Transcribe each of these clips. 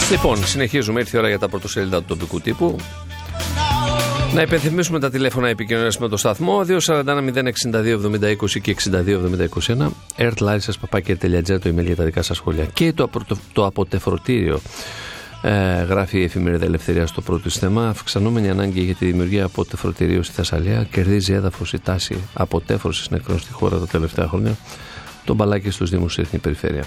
Λοιπόν, συνεχίζουμε. Ήρθε η ώρα για τα πρωτοσέλιδα του τοπικού τύπου. Να υπενθυμίσουμε τα τηλέφωνα επικοινωνίας με το σταθμό 241-062-7020 και 62-7021. ertlarisas@gr, το email για τα δικά σας σχόλια. Και το αποτεφρωτήριο. Γράφει η εφημερίδα Ελευθερία στο πρώτο της θέμα. Αυξανόμενη ανάγκη για τη δημιουργία αποτεφρωτηρίου στη Θεσσαλία. Κερδίζει έδαφος η τάση αποτέφρωσης νεκρών στη χώρα τα τελευταία χρόνια. Το μπαλάκι στους Δήμους στην Εθνική Περιφέρεια.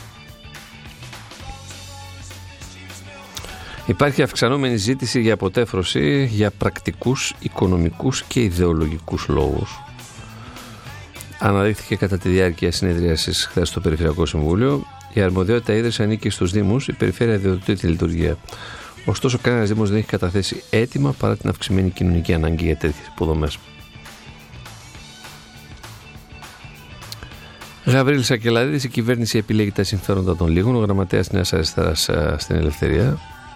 Υπάρχει αυξανόμενη ζήτηση για αποτέφρωση για πρακτικούς, οικονομικούς και ιδεολογικούς λόγους. Αναδείχθηκε κατά τη διάρκεια συνεδρίασης χθες στο Περιφερειακό Συμβούλιο. Η αρμοδιότητα ίδρυση ανήκει στους Δήμους, η Περιφέρεια διοδοτεί τη λειτουργία. Ωστόσο, κανένας Δήμος δεν έχει καταθέσει αίτημα παρά την αυξημένη κοινωνική ανάγκη για τέτοιες υποδομές. Γαβρίλης Σακελαρίδης, η κυβέρνηση επιλέγει τα συμφέροντα των λίγων. Ο γραμματέας Νέας Αριστεράς στην Ελευθερία.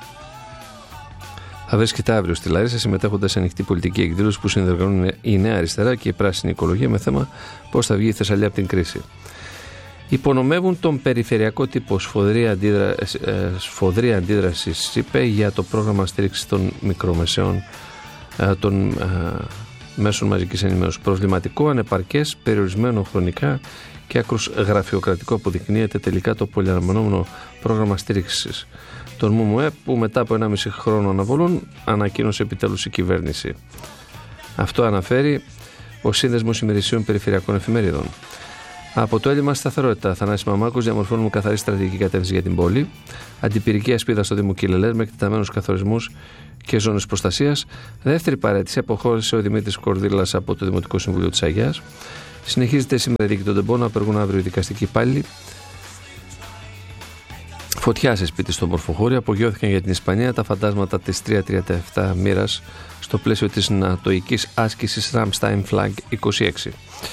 Θα βρίσκεται αύριο στη Λάρισα συμμετέχοντας σε ανοιχτή πολιτική εκδήλωση που συνδιοργανώνουν η Νέα Αριστερά και η Πράσινη Οικολογία με θέμα πώς θα βγει η Θεσσαλία από την κρίση. Υπονομεύουν τον περιφερειακό τύπο σφοδρή αντίδραση, είπε, για το πρόγραμμα στήριξης των μικρομεσαίων των μέσων μαζικής ενημέρωσης. Προβληματικό, ανεπαρκές, περιορισμένο χρονικά και άκρως γραφειοκρατικό αποδεικνύεται τελικά το πολυαναμενόμενο πρόγραμμα στήριξης των ΜΜΕ που μετά από 1,5 χρόνο αναβολών ανακοίνωσε επιτέλους η κυβέρνηση. Αυτό αναφέρει ο Σύνδεσμος Ημερησίων Περιφερειακών Εφημερίδων. Από το έλλειμμα σταθερότητα, Θανάσης Μαμάκος, διαμορφώνουμε καθαρή στρατηγική κατεύθυνση για την πόλη. Αντιπυρική ασπίδα στο Δήμο Κιλελέρ με εκτεταμένους καθορισμούς και ζώνες προστασίας. Δεύτερη παραίτηση, αποχώρησε ο Δημήτρης Κορδίλας από το Δημοτικό Συμβούλιο της Αγιάς. Συνεχίζεται σήμερα η δίκη των Τεμπών, απεργούν αύριο οι δικαστικοί υπάλληλοι. Φωτιά σε σπίτι στο Μορφοχώρι. Απογειώθηκαν για την Ισπανία τα φαντάσματα της 337 μοίρας στο πλαίσιο της νατοικής άσκησης Ramstein Flag 26.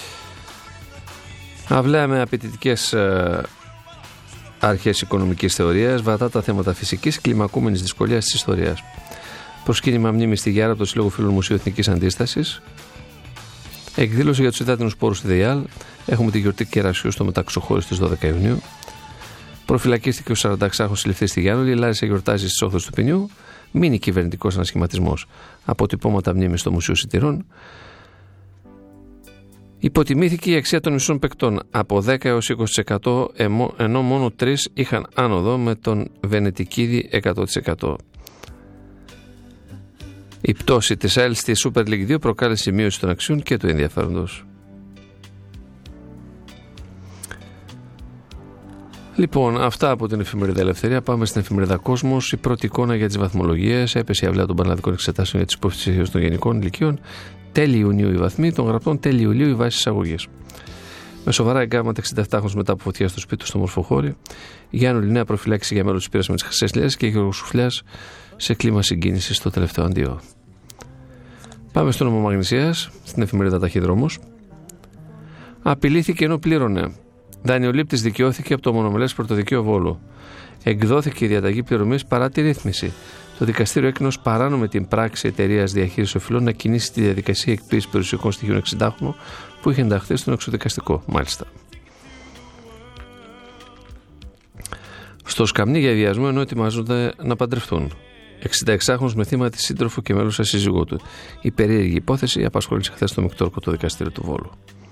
Αυλαία με απαιτητικές αρχές οικονομικής θεωρίας, βατά τα θέματα φυσικής, κλιμακούμενης δυσκολίας της ιστορίας. Προσκύνημα μνήμης στη Γιάρα από το Σύλλογο Φίλων Μουσείου Εθνικής Αντίστασης. Εκδήλωση για τους υδάτινους πόρους στη ΔΕΙΑΛ. Έχουμε τη γιορτή Κερασιού στο Μεταξοχώρι στις 12 Ιουνίου. Προφυλακίστηκε ο 46χρονος συλληφθής στη Γιάννολη. Η Λάρισα γιορτάζει στις όχθες του Ποινιού. Μείνει κυβερνητικός ανασχηματισμός. Αποτυπώματα μνήμης στο Μουσείο Σιτηρών. Υποτιμήθηκε η αξία των μισών παικτών από 10 έως 20%, ενώ μόνο 3 είχαν άνοδο, με τον Βενετικίδη 100%. Η πτώση της ΑΕΛ στη Super League 2 προκάλεσε μείωση των αξιών και του ενδιαφέροντος. Λοιπόν, αυτά από την εφημερίδα Ελευθερία. Πάμε στην εφημερίδα Κόσμος. Η πρώτη εικόνα για τις βαθμολογίες. Έπεσε η αυλαία των πανελλαδικών εξετάσεων για τις υποψηφίες των γενικών ηλικίων. Τέλη Ιουνίου οι βαθμοί, των γραπτών τέλη Ιουλίου οι βάσεις εισαγωγής. Με σοβαρά εγκάμματα 67χρονος μετά από φωτιά στο σπίτι του στο Μορφοχώρι. Γιάννου νέα προφυλάξη για μέλος της πείρας με τις Χρυσές Λιές και Γιώργος Σουφλιάς σε κλίμα συγκίνησης στο τελευταίο αντίο. Πάμε στο νόμο Μαγνησίας, στην εφημερίδα Ταχυδρόμος. Απειλήθηκε ενώ πλήρωνε. Δανειολήπτης δικαιώθηκε από το μονομελές πρωτοδικείο Βόλου. Εκδόθηκε η διαταγή πληρωμής παρά τη ρύθμιση. Το δικαστήριο έκρινε ως παράνομη την πράξη εταιρείας διαχείρισης οφειλών να κινήσει τη διαδικασία εκποίησης περιουσιακών στοιχείων 60χρονου που είχε ενταχθεί στον εξωδικαστικό. Μάλιστα. Στο σκαμνί για βιασμό ενώ ετοιμάζονται να παντρευτούν. 66χρονος με θύμα τη σύντροφο και μέλος της σύζυγό του. Η περίεργη υπόθεση απασχόλησε χθες στο Μικτόρκο το δικαστήριο του Βόλου.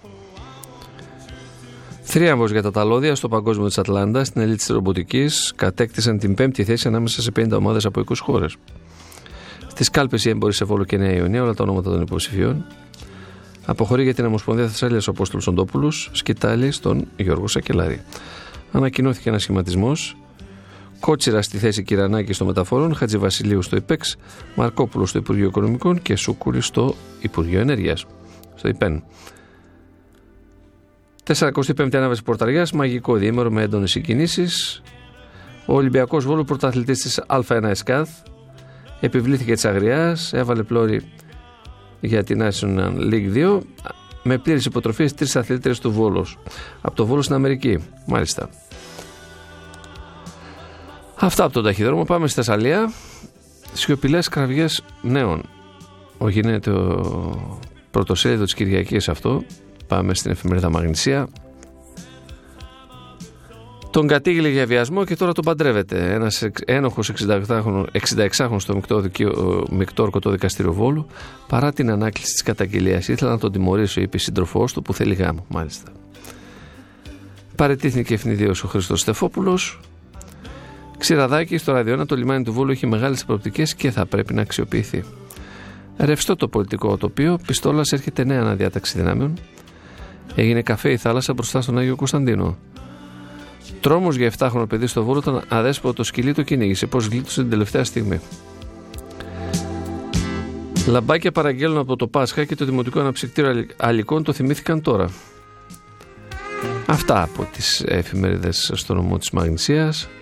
Θρίαμβος για τα ταλώδια στο Παγκόσμιο της Ατλάντα. Στην ελίτ της ρομποτικής κατέκτησαν την 5η θέση ανάμεσα σε 50 ομάδες από 20 χώρες. Στις κάλπες οι έμποροι σε Βόλο και Νέα Ιωνία, όλα τα ονόματα των υποψηφίων. Αποχωρεί για την Ομοσπονδία Θεσσαλίας ο Απόστολος Οντόπουλος, σκητάλη στον Γιώργο Σακελάρη. Ανακοινώθηκε ένας σχηματισμός. Κότσιρα στη θέση Κυρανάκη στο Μεταφορών, Χατζηβασιλείου στο ΙΠΕΞ, Μαρκόπουλο στο Υπουργείο Οικονομικών και Σούκουλη στο Υπουργείο Ενέργειας, στο ΙΠΕΝ. 45η ανάβαση Πορταριάς, μαγικό διήμερο με έντονες συγκινήσεις. Ο Ολυμπιακός Βόλου, πρωταθλητής της Α1 ΕΣΚΑΔ, επιβλήθηκε της Αγριάς, έβαλε πλώρη για την National League 2 με πλήρες υποτροφίες 3 αθλήτριες του Βόλου. Από το Βόλο στην Αμερική, μάλιστα. Αυτά από τον Ταχυδρόμο. Πάμε στη Θεσσαλία. Σιωπηλές κραυγές νέων. Γίνεται το πρωτοσέλιδο της Κυριακής αυτό. Πάμε στην εφημερίδα Μαγνησία. Τον κατήγγειλε για βιασμό και τώρα τον παντρεύεται. Ένας ένοχος 66χρονος στο μεικτό ορκωτό δικαστήριο Βόλου, παρά την ανάκληση της καταγγελίας. Ήθελα να τον τιμωρήσω, είπε η σύντροφός του, που θέλει γάμο, μάλιστα. Παραιτήθηκε ευνηδίως ο Χρήστος Στεφόπουλος. Ξηραδάκι, στο ραδιόνα, το λιμάνι του Βόλου έχει μεγάλες προοπτικές και θα πρέπει να αξιοποιηθεί. Ρευστό το πολιτικό τοπίο, πιστόλας έρχεται νέα αναδιάταξη δυνάμεων. Έγινε καφέ η θάλασσα μπροστά στον Άγιο Κωνσταντίνο. Τρόμος για 7χρονο παιδί στο Βόλο, όταν αδέσποτο σκυλί το κυνήγησε. Πώς γλίτωσε την τελευταία στιγμή. Λαμπάκια παραγγέλνουν από το Πάσχα και το Δημοτικό Αναψυκτήριο Αλικών το θυμήθηκαν τώρα. Αυτά από τις εφημερίδες στο νομό της Μαγνησίας.